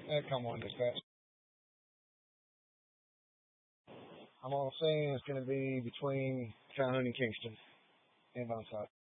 Come on, dispatch. I'm all saying it's going to be between Calhoun and Kingston and Bonsai.